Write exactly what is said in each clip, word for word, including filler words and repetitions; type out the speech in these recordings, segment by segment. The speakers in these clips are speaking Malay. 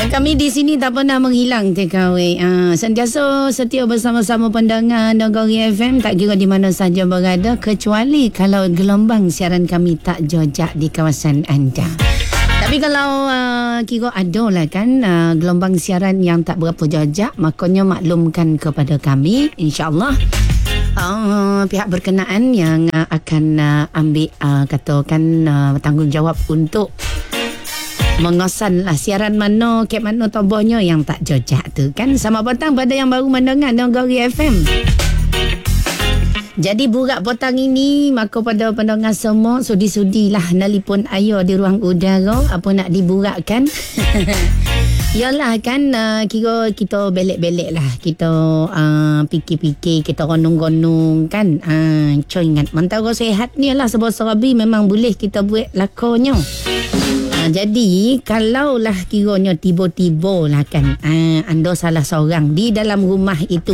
Yang kami di sini tak pernah menghilang T K W. Uh, sentiasa setia bersama-sama pandangan Nagari F M, tak kira di mana saja berada, kecuali kalau gelombang siaran kami tak jojak di kawasan anda. Tapi kalau uh, kira ada lah kan uh, gelombang siaran yang tak berapa jojak, makanya maklumkan kepada kami, insyaAllah uh, pihak berkenaan yang uh, akan uh, ambil uh, katakan uh, tanggungjawab untuk mengosan lah siaran mana, kek mana tobohnya yang tak jojak tu kan. Selamat petang pada yang baru mendengar Nagari F M. Jadi burak petang ini, maka pada pendengar semua sudi-sudilah nelipon Ayo di ruang udara, apa nak diburakkan. Yalah kan, uh, kira kita belek-belek lah, kita uh, fikir-fikir, kita gonung-gonung kan. Uh, co ingat mentara sehat ni lah sebab serabi memang boleh kita buat lakonnya. Ha, jadi kalaulah kiranya tiba-tiba lah kan ha, anda salah seorang di dalam rumah itu,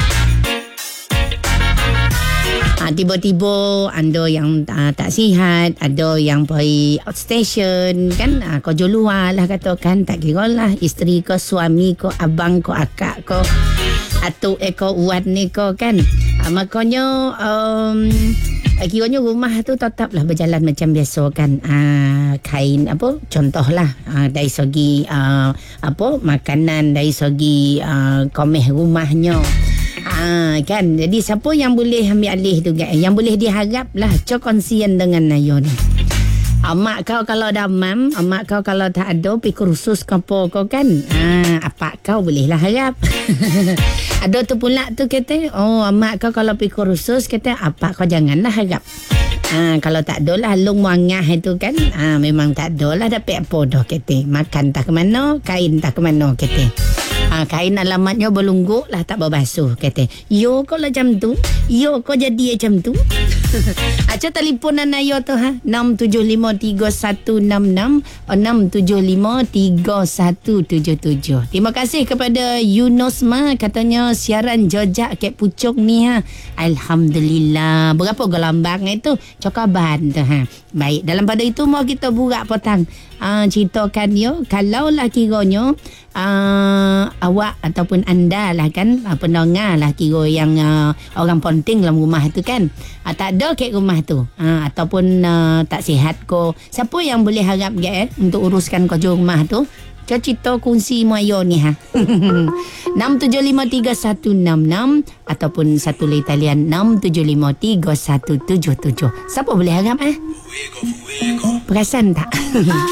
ha, tiba-tiba anda yang uh, tak sihat, ada yang pergi outstation kan, ha, kau jual luar lah katakan, tak kira lah isteri ko, suami ko, abang ko, akak ko, atuk eko, uat ni ko kan, ha, makanya um, kiranya rumah tu tetaplah berjalan macam biasa kan. Aa, kain apa contohlah aa, dari segi aa, apa makanan, dari segi aa, komeh rumahnya. Aa, kan jadi siapa yang boleh ambil alih tu kan, yang boleh diharap lah cok konsien dengan Ayo ni. Amak kau kalau damam, amak kau kalau tak ada pergi kursus ke apa kau kan, ha, apa kau bolehlah harap. Ada tu pula tu kata, oh amak kau kalau pergi kursus kata, apa kau janganlah harap. Ha, kalau tak ada lah long muangah itu kan, ha, memang tak ada lah dapat apa dah kata. Makan tak ke mana, kain tak ke mana kata. Ha, kain alamatnya berlungguk lah tak berbasuh kata. Yo kau lah macam tu, yo kau jadi macam tu. Aca teleponan Ayo tu ha, enam tujuh lima tiga satu enam enam enam tujuh lima tiga satu tujuh tujuh. Terima kasih kepada Yunusma, katanya siaran jojak kek pucuk ni ha. Alhamdulillah. Berapa gelambang itu? Cokaban tu ha. Baik, dalam pada itu mau kita burak petang. Uh, ceritakan yo, kalaulah kiranya uh, awak ataupun anda lah kan, uh, pendengar lah kira yang uh, orang penting dalam rumah tu kan, uh, tak ada kat rumah tu, uh, ataupun uh, tak sihat ko, siapa yang boleh harap ke eh, untuk uruskan kerja rumah tu? Cerita kongsi Ayo ni ha. enam tujuh lima tiga satu enam enam ataupun satu lagi talian enam tujuh lima tiga satu tujuh tujuh. Siapa boleh harap eh? Perasan tak?